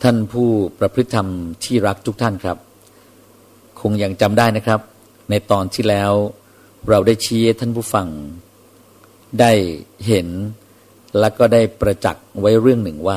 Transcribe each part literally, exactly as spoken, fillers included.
ท่านผู้ประพฤติธรรมที่รักทุกท่านครับคงยังจำได้นะครับในตอนที่แล้วเราได้ชี้ท่านผู้ฟังได้เห็นและก็ได้ประจักษ์ไว้เรื่องหนึ่งว่า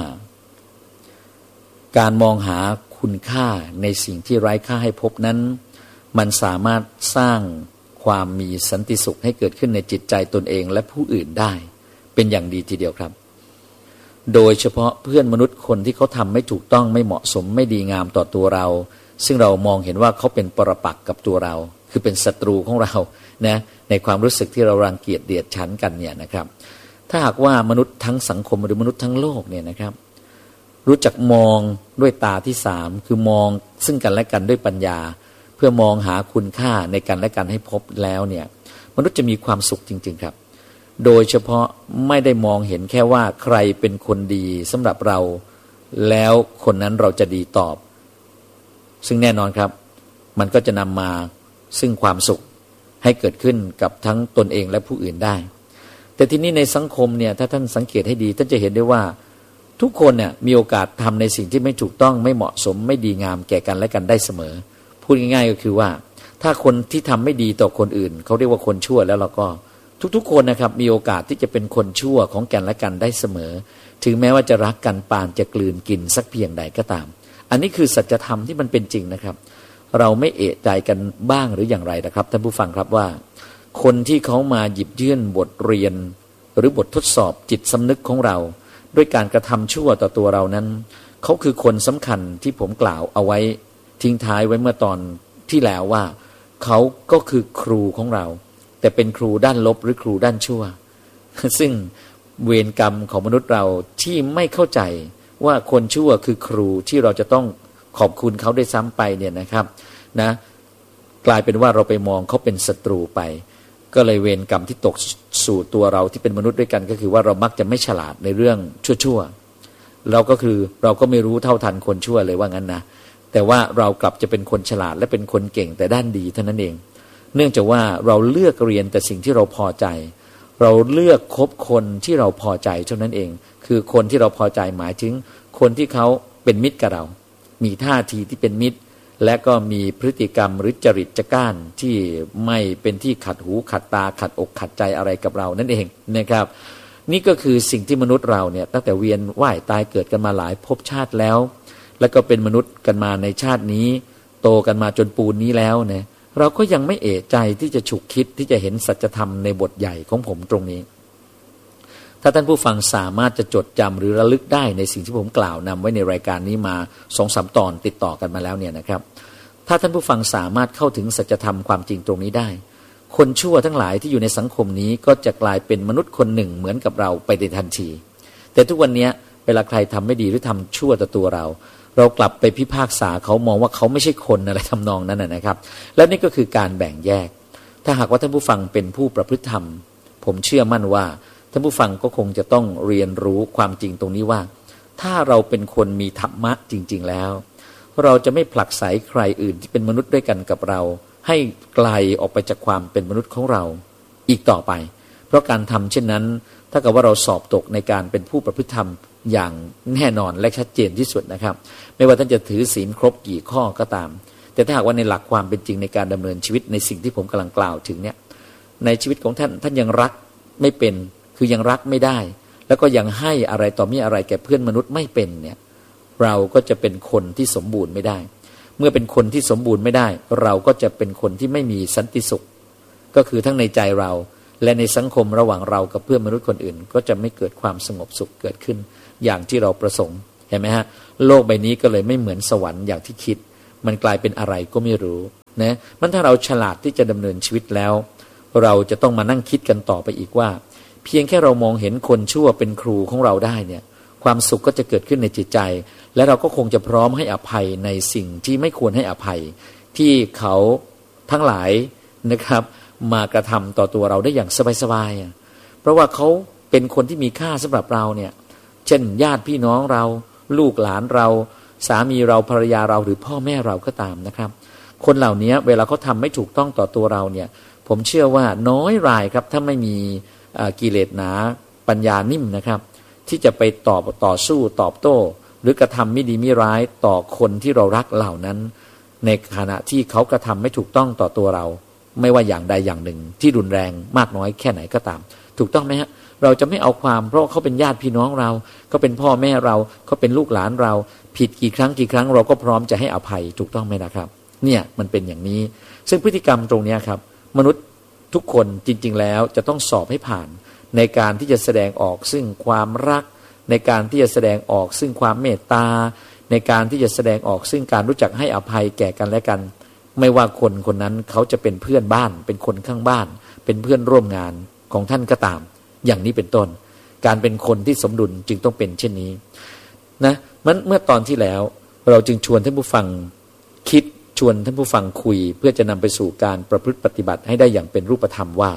การมองหาคุณค่าในสิ่งที่ไร้ค่าให้พบนั้นมันสามารถสร้างความมีสันติสุขให้เกิดขึ้นในจิตใจตนเองและผู้อื่นได้เป็นอย่างดีทีเดียวครับโดยเฉพาะเพื่อนมนุษย์คนที่เขาทำไม่ถูกต้องไม่เหมาะสมไม่ดีงามต่อตัวเราซึ่งเรามองเห็นว่าเขาเป็นปรปักษ์กับตัวเราคือเป็นศัตรูของเรานะในความรู้สึกที่เรารังเกียจเดียดฉันกันเนี่ยนะครับถ้าหากว่ามนุษย์ทั้งสังคมหรือมนุษย์ทั้งโลกเนี่ยนะครับรู้จักมองด้วยตาที่สามคือมองซึ่งกันและกันด้วยปัญญาเพื่อมองหาคุณค่าในกันและกันให้พบแล้วเนี่ยมนุษย์จะมีความสุขจริงๆครับโดยเฉพาะไม่ได้มองเห็นแค่ว่าใครเป็นคนดีสำหรับเราแล้วคนนั้นเราจะดีตอบซึ่งแน่นอนครับมันก็จะนำมาซึ่งความสุขให้เกิดขึ้นกับทั้งตนเองและผู้อื่นได้แต่ทีนี้ในสังคมเนี่ยถ้าท่านสังเกตให้ดีท่านจะเห็นได้ว่าทุกคนเนี่ยมีโอกาสทำในสิ่งที่ไม่ถูกต้องไม่เหมาะสมไม่ดีงามแก่กันและกันได้เสมอพูดง่ายๆก็คือว่าถ้าคนที่ทำไม่ดีต่อคนอื่นเขาเรียกว่าคนชั่วแล้วเราก็ทุกๆคนนะครับมีโอกาสที่จะเป็นคนชั่วของกันและกันได้เสมอถึงแม้ว่าจะรักกันปานจะกลืนกินสักเพียงใดก็ตามอันนี้คือสัจธรรมที่มันเป็นจริงนะครับเราไม่เอะใจกันบ้างหรืออย่างไรนะครับท่านผู้ฟังครับว่าคนที่เขามาหยิบยื่นบทเรียนหรือบททดสอบจิตสำนึกของเราด้วยการกระทำชั่วต่อตัวเรานั้นเขาคือคนสำคัญที่ผมกล่าวเอาไว้ทิ้งท้ายไว้เมื่อตอนที่แล้วว่าเขาก็คือครูของเราแต่เป็นครูด้านลบหรือครูด้านชั่วซึ่งเวรกรรมของมนุษย์เราที่ไม่เข้าใจว่าคนชั่วคือครูที่เราจะต้องขอบคุณเขาได้ซ้ำไปเนี่ยนะครับนะกลายเป็นว่าเราไปมองเขาเป็นศัตรูไปก็เลยเวรกรรมที่ตกสู่ตัวเราที่เป็นมนุษย์ด้วยกันก็คือว่าเรามักจะไม่ฉลาดในเรื่องชั่วๆเราก็คือเราก็ไม่รู้เท่าทันคนชั่วเลยว่างั้นนะแต่ว่าเรากลับจะเป็นคนฉลาดและเป็นคนเก่งแต่ด้านดีเท่านั้นเองเนื่องจากว่าเราเลือกเรียนแต่สิ่งที่เราพอใจเราเลือกคบคนที่เราพอใจเท่านั้นเองคือคนที่เราพอใจหมายถึงคนที่เขาเป็นมิตรกับเรามีท่าทีที่เป็นมิตรและก็มีพฤติกรรมหรือจริตจักร้านที่ไม่เป็นที่ขัดหูขัดตาขัดอกขัดใจอะไรกับเรานั่นเองนะครับนี่ก็คือสิ่งที่มนุษย์เราเนี่ยตั้งแต่เวียนว่ายตายเกิดกันมาหลายภพชาติแล้วแล้วก็เป็นมนุษย์กันมาในชาตินี้โตกันมาจนปูนนี้แล้วเนี่ยเราก็ยังไม่เอะใจที่จะฉุกคิดที่จะเห็นสัจธรรมในบทใหญ่ของผมตรงนี้ถ้าท่านผู้ฟังสามารถจะจดจำหรือระลึกได้ในสิ่งที่ผมกล่าวนำไว้ในรายการนี้มาสองสามตอนติดต่อกันมาแล้วเนี่ยนะครับถ้าท่านผู้ฟังสามารถเข้าถึงสัจธรรมความจริงตรงนี้ได้คนชั่วทั้งหลายที่อยู่ในสังคมนี้ก็จะกลายเป็นมนุษย์คนหนึ่งเหมือนกับเราไปในทันทีแต่ทุกวันนี้เวลาใครทำไม่ดีหรือทำชั่วต่อตัวเราเรากลับไปพิพากษาเขามองว่าเขาไม่ใช่คนอะไรทำนองนั้นนะครับและนี่ก็คือการแบ่งแยกถ้าหากว่าท่านผู้ฟังเป็นผู้ประพฤติธรรมผมเชื่อมั่นว่าท่านผู้ฟังก็คงจะต้องเรียนรู้ความจริงตรงนี้ว่าถ้าเราเป็นคนมีธรรมะจริงๆแล้วเราจะไม่ผลักไสใครอื่นที่เป็นมนุษย์ด้วยกันกับเราให้ไกลออกไปจากความเป็นมนุษย์ของเราอีกต่อไปเพราะการทำเช่นนั้นถ้ากับว่าเราสอบตกในการเป็นผู้ประพฤติธรรมอย่างแน่นอนและชัดเจนที่สุดนะครับไม่ว่าท่านจะถือศีลครบกี่ข้อก็ตามแต่ถ้าหากว่าในหลักความเป็นจริงในการดำเนินชีวิตในสิ่งที่ผมกำลังกล่าวถึงเนี่ยในชีวิตของท่านท่านยังรักไม่เป็นคือยังรักไม่ได้แล้วก็ยังให้อะไรต่อมีอะไรแก่เพื่อนมนุษย์ไม่เป็นเนี่ยเราก็จะเป็นคนที่สมบูรณ์ไม่ได้เมื่อเป็นคนที่สมบูรณ์ไม่ได้เราก็จะเป็นคนที่ไม่มีสันติสุขก็คือทั้งในใจเราและในสังคมระหว่างเรากับเพื่อนมนุษย์คนอื่นก็จะไม่เกิดความสงบสุขเกิดขึ้นอย่างที่เราประสงค์เห็นไหมฮะโลกใบนี้ก็เลยไม่เหมือนสวรรค์อย่างที่คิดมันกลายเป็นอะไรก็ไม่รู้นะมันถ้าเราฉลาดที่จะดำเนินชีวิตแล้วเราจะต้องมานั่งคิดกันต่อไปอีกว่าเพียงแค่เรามองเห็นคนชั่วเป็นครูของเราได้เนี่ยความสุขก็จะเกิดขึ้นในจิตใจและเราก็คงจะพร้อมให้อภัยในสิ่งที่ไม่ควรให้อภัยที่เขาทั้งหลายนะครับมากระทำต่อตัวเราได้อย่างสบายๆเพราะว่าเขาเป็นคนที่มีค่าสำหรับเราเนี่ยเช่นญาติพี่น้องเราลูกหลานเราสามีเราภรรยาเราหรือพ่อแม่เราก็ตามนะครับคนเหล่านี้เวลาเขาทำไม่ถูกต้องต่อตัวเราเนี่ยผมเชื่อว่าน้อยรายครับถ้าไม่มีกิเลสหนาปัญญานิ่มนะครับที่จะไปตอบต่อสู้ตอบโต้หรือกระทำไม่ดีไม่ร้ายต่อคนที่เรารักเหล่านั้นในขณะที่เขากระทำไม่ถูกต้องต่อตัวเราไม่ว่าอย่างใดอย่างหนึ่งที่รุนแรงมากน้อยแค่ไหนก็ตามถูกต้องไหมฮะเราจะไม่เอาความเพราะเขาเป็นญาติพี่น้องเราเขาเป็นพ่อแม่เราเขาเป็นลูกหลานเราผิดกี่ครั้งกี่ครั้งเราก็พร้อมจะให้อภัยถูกต้องไหมนะครับเนี่ยมันเป็นอย่างนี้ซึ่งพฤติกรรมตรงนี้ครับมนุษย์ทุกคนจริงๆแล้วจะต้องสอบให้ผ่านในการที่จะแสดงออกซึ่งความรักในการที่จะแสดงออกซึ่งความเมตตาในการที่จะแสดงออกซึ่งการรู้จักให้อภัยแก่กันและกันไม่ว่าคนคนนั้นเขาจะเป็นเพื่อนบ้านเป็นคนข้างบ้านเป็นเพื่อนร่วมงานของท่านก็ตามอย่างนี้เป็นต้นการเป็นคนที่สมดุลจึงต้องเป็นเช่นนี้นะมันเมื่อตอนที่แล้วเราจึงชวนท่านผู้ฟังคิดชวนท่านผู้ฟังคุยเพื่อจะนำไปสู่การประพฤติปฏิบัติให้ได้อย่างเป็นรูปธรรมว่า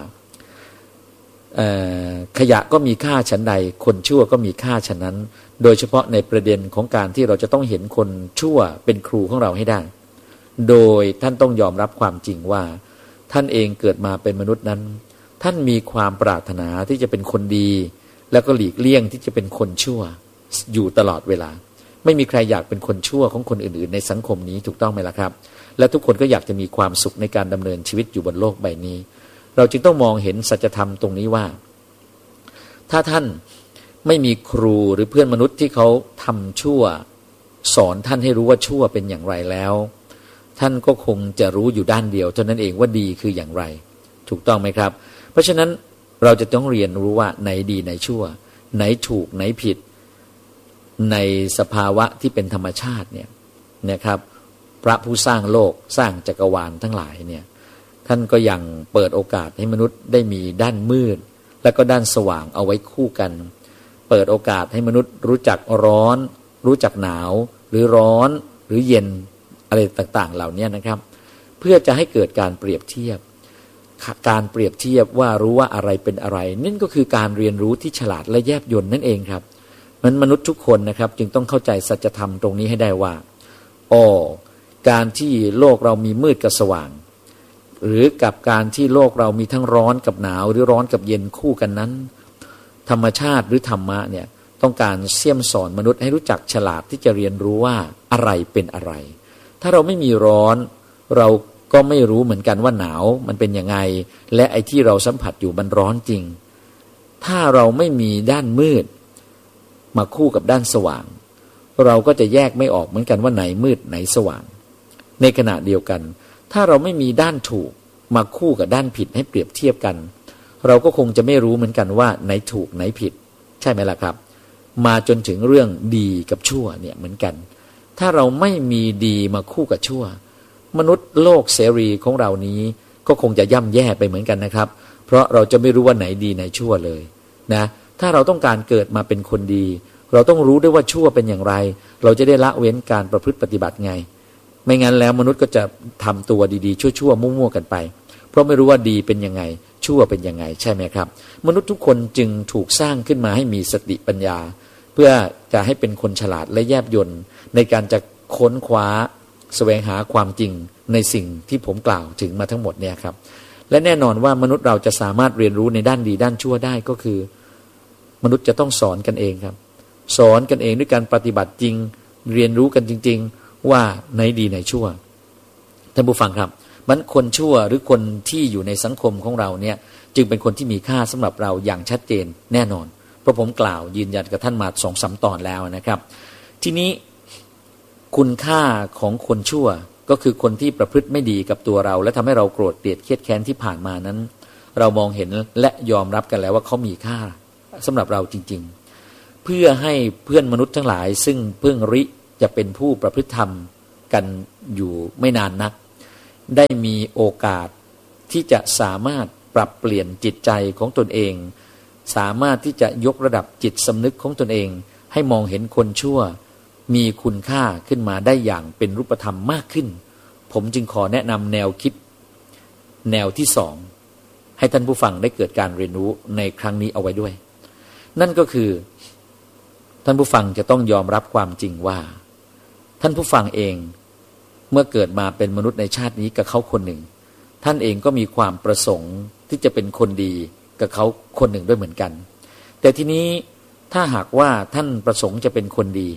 ขยะก็มีค่าฉันใดคนชั่วก็มีค่าฉะนั้นโดยเฉพาะในประเด็นของการที่เราจะต้องเห็นคนชั่วเป็นครูของเราให้ได้โดยท่านต้องยอมรับความจริงว่าท่านเองเกิดมาเป็นมนุษย์นั้นท่านมีความปรารถนาที่จะเป็นคนดีแล้วก็หลีกเลี่ยงที่จะเป็นคนชั่วอยู่ตลอดเวลาไม่มีใครอยากเป็นคนชั่วของคนอื่นๆในสังคมนี้ถูกต้องไหมล่ะครับและทุกคนก็อยากจะมีความสุขในการดำเนินชีวิตอยู่บนโลกใบนี้เราจึงต้องมองเห็นสัจธรรมตรงนี้ว่าถ้าท่านไม่มีครูหรือเพื่อนมนุษย์ที่เขาทำชั่วสอนท่านให้รู้ว่าชั่วเป็นอย่างไรแล้วท่านก็คงจะรู้อยู่ด้านเดียวเท่านั้นเองว่าดีคืออย่างไรถูกต้องไหมครับเพราะฉะนั้นเราจะต้องเรียนรู้ว่าไหนดีไหนชั่วไหนถูกไหนผิดในสภาวะที่เป็นธรรมชาติเนี่ยนะครับพระผู้สร้างโลกสร้างจักรวาลทั้งหลายเนี่ยท่านก็ยังเปิดโอกาสให้มนุษย์ได้มีด้านมืดและก็ด้านสว่างเอาไว้คู่กันเปิดโอกาสให้มนุษย์รู้จักร้อนรู้จักหนาวหรือร้อนหรือเย็นอะไรต่างๆเหล่านี้นะครับเพื่อจะให้เกิดการเปรียบเทียบการเปรียบเทียบว่ารู้ว่าอะไรเป็นอะไรนั่นก็คือการเรียนรู้ที่ฉลาดและแยบยลนั่นเองครับมันมนุษย์ทุกคนนะครับจึงต้องเข้าใจสัจธรรมตรงนี้ให้ได้ว่าอ๋อการที่โลกเรามีมืดกับสว่างหรือกับการที่โลกเรามีทั้งร้อนกับหนาวหรือร้อนกับเย็นคู่กันนั้นธรรมชาติหรือธรรมะเนี่ยต้องการเสี่ยมสอนมนุษย์ให้รู้จักฉลาดที่จะเรียนรู้ว่าอะไรเป็นอะไรถ้าเราไม่มีร้อนเราก็ไม่รู้เหมือนกันว่าหนาวมันเป็นยังไงและไอ้ที่เราสัมผัสอยู่มันร้อนจริงถ้าเราไม่มีด้านมืดมาคู่กับด้านสว่างเราก็จะแยกไม่ออกเหมือนกันว่าไหนมืดไหนสว่างในขณะเดียวกันถ้าเราไม่มีด้านถูกมาคู่กับด้านผิดให้เปรียบเทียบกันเราก็คงจะไม่รู้เหมือนกันว่าไหนถูกไหนผิดใช่ไหมล่ะครับมาจนถึงเรื่องดีกับชั่วเนี่ยเหมือนกันถ้าเราไม่มีดีมาคู่กับชั่วมนุษย์โลกเสรีของเรานี้ก็คงจะย่ำแย่ไปเหมือนกันนะครับเพราะเราจะไม่รู้ว่าไหนดีไหนชั่วเลยนะถ้าเราต้องการเกิดมาเป็นคนดีเราต้องรู้ด้วยว่าชั่วเป็นอย่างไรเราจะได้ละเว้นการประพฤติปฏิบัติไงไม่งั้นแล้วมนุษย์ก็จะทำตัวดีๆชั่วๆมั่วๆกันไปเพราะไม่รู้ว่าดีเป็นยังไงชั่วเป็นยังไงใช่ไหมครับมนุษย์ทุกคนจึงถูกสร้างขึ้นมาให้มีสติปัญญาเพื่อจะให้เป็นคนฉลาดและแยบยลในการจะค้นคว้าแสวงหาความจริงในสิ่งที่ผมกล่าวถึงมาทั้งหมดเนี่ยครับและแน่นอนว่ามนุษย์เราจะสามารถเรียนรู้ในด้านดีด้านชั่วได้ก็คือมนุษย์จะต้องสอนกันเองครับสอนกันเองด้วยการปฏิบัติจริงเรียนรู้กันจริงๆว่าไหนดีไหนชั่วท่านผู้ฟังครับมันคนชั่วหรือคนที่อยู่ในสังคมของเราเนี่ยจึงเป็นคนที่มีค่าสำหรับเราอย่างชัดเจนแน่นอนเพราะผมกล่าวยืนยันกับท่านมาสองสามตอนแล้วนะครับทีนี้คุณค่าของคนชั่วก็คือคนที่ประพฤติไม่ดีกับตัวเราและทำให้เราโกรธเกลียดเครียดแค้นที่ผ่านมานั้นเรามองเห็นและยอมรับกันแล้วว่าเขามีค่าสำหรับเราจริงๆเพื่อให้เพื่อนมนุษย์ทั้งหลายซึ่งเพิ่งริจะเป็นผู้ประพฤติธรรมกันอยู่ไม่นานนักได้มีโอกาสที่จะสามารถปรับเปลี่ยนจิตใจของตนเองสามารถที่จะยกระดับจิตสำนึกของตนเองให้มองเห็นคนชั่วมีคุณค่าขึ้นมาได้อย่างเป็นรูปธรรมมากขึ้นผมจึงขอแนะนำแนวคิดแนวที่สองให้ท่านผู้ฟังได้เกิดการเรียนรู้ในครั้งนี้เอาไว้ด้วยนั่นก็คือท่านผู้ฟังจะต้องยอมรับความจริงว่าท่านผู้ฟังเองเมื่อเกิดมาเป็นมนุษย์ในชาตินี้กับเขาคนหนึ่งท่านเองก็มีความประสงค์ที่จะเป็นคนดีกับเขาคนหนึ่งด้วยเหมือนกันแต่ทีนี้ถ้าหากว่าท่านประสงค์จะเป็นคนดี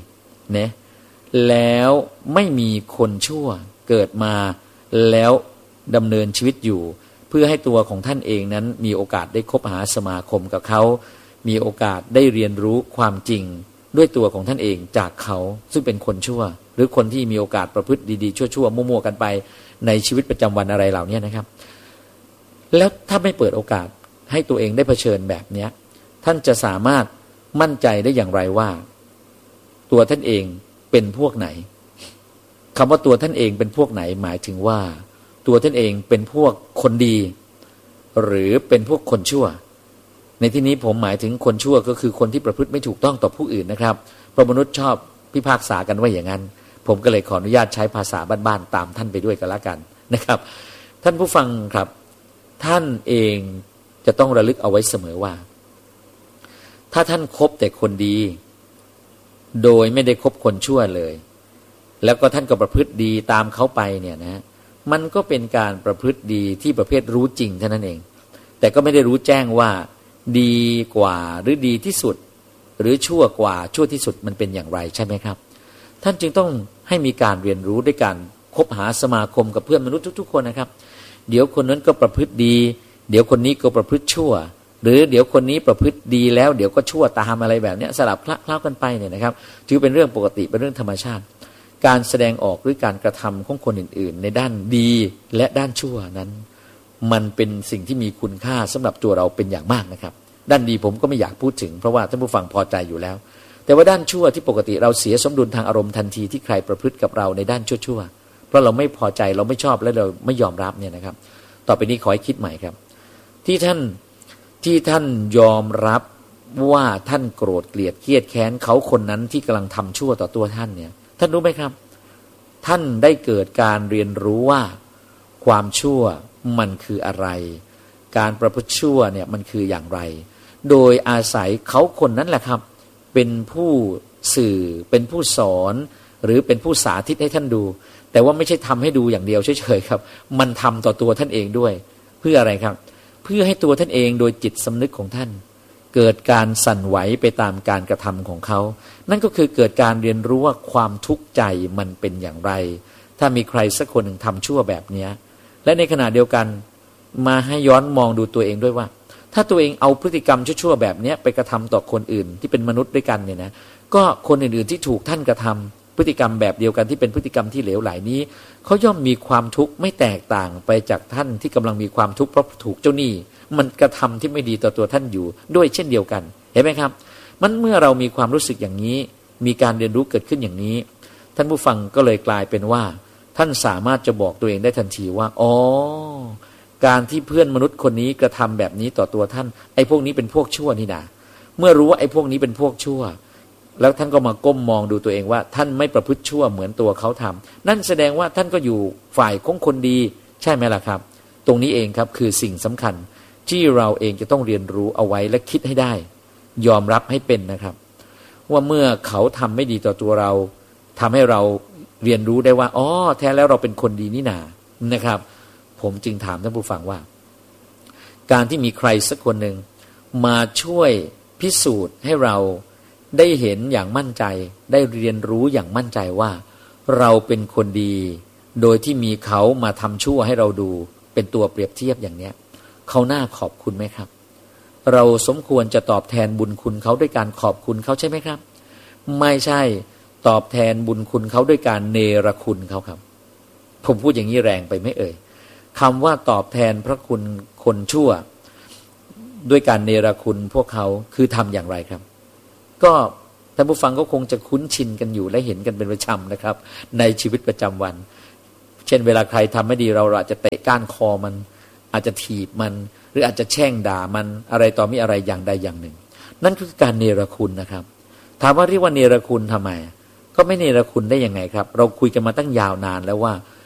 เนี่ยแล้วไม่มีคนชั่วเกิดมาแล้วดำเนินชีวิตอยู่เพื่อให้ตัวของท่านเองนั้นมีโอกาสได้คบหาสมาคมกับเขามีโอกาสได้เรียนรู้ความจริงด้วยตัวของท่านเองจากเขาซึ่งเป็นคนชั่วหรือคนที่มีโอกาสประพฤติดีๆชั่วๆมั่วๆกันไปในชีวิตประจำวันอะไรเหล่านี้นะครับแล้วถ้าไม่เปิดโอกาสให้ตัวเองได้เผชิญแบบนี้ท่านจะสามารถมั่นใจได้อย่างไรว่าตัวท่านเองเป็นพวกไหนคำว่าตัวท่านเองเป็นพวกไหนหมายถึงว่าตัวท่านเองเป็นพวกคนดีหรือเป็นพวกคนชั่วในที่นี้ผมหมายถึงคนชั่วก็คือคนที่ประพฤติไม่ถูกต้องต่อผู้อื่นนะครับเพราะมนุษย์ชอบพิพากษากันว่าอย่างนั้นผมก็เลยขออนุญาตใช้ภาษาบ้านๆตามท่านไปด้วยกันละกันนะครับท่านผู้ฟังครับท่านเองจะต้องระลึกเอาไว้เสมอว่าถ้าท่านคบแต่คนดีโดยไม่ได้คบคนชั่วเลยแล้วก็ท่านก็ประพฤติดีตามเขาไปเนี่ยนะมันก็เป็นการประพฤติดีที่ประเภทรู้จริงเท่านั้นเองแต่ก็ไม่ได้รู้แจ้งว่าดีกว่าหรือดีที่สุดหรือชั่วกว่าชั่วที่สุดมันเป็นอย่างไรใช่ไหมครับท่านจึงต้องให้มีการเรียนรู้ด้วยการคบหาสมาคมกับเพื่อนมนุษย์ทุกๆคนนะครับเดี๋ยวคนนั้นก็ประพฤติดีเดี๋ยวคนนี้ก็ประพฤติชั่วหรือเดี๋ยวคนนี้ประพฤติดีแล้วเดี๋ยวก็ชั่วตามอะไรแบบนี้สลับคล้ากันไปเนี่ยนะครับถือเป็นเรื่องปกติเป็นเรื่องธรรมชาติการแสดงออกหรือการกระทำของคนอื่นๆในด้านดีและด้านชั่วนั้นมันเป็นสิ่งที่มีคุณค่าสำหรับตัวเราเป็นอย่างมากนะครับด้านดีผมก็ไม่อยากพูดถึงเพราะว่าท่านผู้ฟังพอใจอยู่แล้วแต่ว่าด้านชั่วที่ปกติเราเสียสมดุลทางอารมณ์ทันทีที่ใครประพฤติกับเราในด้านชั่วๆเพราะเราไม่พอใจเราไม่ชอบและเราไม่ยอมรับเนี่ยนะครับต่อไปนี้ขอให้คิดใหม่ครับที่ท่านที่ท่านยอมรับว่าท่านโกรธเกลียดเครียดแค้นเขาคนนั้นที่กำลังทำชั่วต่อตัวท่านเนี่ยท่านรู้ไหมครับท่านได้เกิดการเรียนรู้ว่าความชั่วมันคืออะไรการประพฤติชั่วเนี่ยมันคืออย่างไรโดยอาศัยเขาคนนั้นแหละครับเป็นผู้สื่อเป็นผู้สอนหรือเป็นผู้สาธิตให้ท่านดูแต่ว่าไม่ใช่ทำให้ดูอย่างเดียวเฉยๆครับมันทำต่อตัวท่านเองด้วยเพื่ออะไรครับเพื่อให้ตัวท่านเองโดยจิตสำนึกของท่านเกิดการสั่นไหวไปตามการกระทำของเขานั่นก็คือเกิดการเรียนรู้ว่าความทุกข์ใจมันเป็นอย่างไรถ้ามีใครสักคนหนึ่งทำชั่วแบบนี้และในขณะเดียวกันมาให้ย้อนมองดูตัวเองด้วยว่าถ้าตัวเองเอาพฤติกรรมชั่วๆแบบนี้ไปกระทำต่อคนอื่นที่เป็นมนุษย์ด้วยกันเนี่ยนะก็คนอื่นๆที่ถูกท่านกระทำพฤติกรรมแบบเดียวกันที่เป็นพฤติกรรมที่เหลวไหลนี้เขาย่อมมีความทุกข์ไม่แตกต่างไปจากท่านที่กำลังมีความทุกข์เพราะถูกเจ้าหนี้มันกระทำที่ไม่ดีต่อตัวท่านอยู่ด้วยเช่นเดียวกันเห็นไหมครับมันเมื่อเรามีความรู้สึกอย่างนี้มีการเรียนรู้เกิดขึ้นอย่างนี้ท่านผู้ฟังก็เลยกลายเป็นว่าท่านสามารถจะบอกตัวเองได้ทันทีว่าอ๋อการที่เพื่อนมนุษย์คนนี้กระทำแบบนี้ต่อตัวท่านไอ้พวกนี้เป็นพวกชั่วนี่นะเมื่อรู้ว่าไอ้พวกนี้เป็นพวกชั่วแล้วท่านก็มาก้มมองดูตัวเองว่าท่านไม่ประพฤติชั่วเหมือนตัวเขาทำนั่นแสดงว่าท่านก็อยู่ฝ่ายของคนดีใช่ไหมล่ะครับตรงนี้เองครับคือสิ่งสำคัญที่เราเองจะต้องเรียนรู้เอาไว้และคิดให้ได้ยอมรับให้เป็นนะครับว่าเมื่อเขาทำไม่ดีต่อตัวเราทำให้เราเรียนรู้ได้ว่าอ๋อแท้แล้วเราเป็นคนดีนี่นานะครับผมจึงถามท่านผู้ฟังว่าการที่มีใครสักคนหนึ่งมาช่วยพิสูจน์ให้เราได้เห็นอย่างมั่นใจได้เรียนรู้อย่างมั่นใจว่าเราเป็นคนดีโดยที่มีเขามาทำชั่วให้เราดูเป็นตัวเปรียบเทียบอย่างเนี้ยเขาน่าขอบคุณไหมครับเราสมควรจะตอบแทนบุญคุณเขาด้วยการขอบคุณเขาใช่ไหมครับไม่ใช่ตอบแทนบุญคุณเขาด้วยการเนรคุณเขาครับผมพูดอย่างนี้แรงไปไหมเอ่ยคำว่าตอบแทนพระคุณคนชั่วด้วยการเนรคุณพวกเขาคือทำอย่างไรครับก็ท่านผู้ฟังก็คงจะคุ้นชินกันอยู่และเห็นกันเป็นประจำนะครับในชีวิตประจำวันเช่นเวลาใครทำไม่ดีเราอาจจะเตะก้านคอมันอาจจะถีบมันหรืออาจจะแช่งด่ามันอะไรต่อมีอะไรอย่างใดอย่างหนึ่งนั่นคือการเนรคุณนะครับถามว่าเรียกว่าเนรคุณทำไมก็ไม่เนรคุณได้ยังไงครับเราคุยกันมาตั้งยาวนานแล้วว่า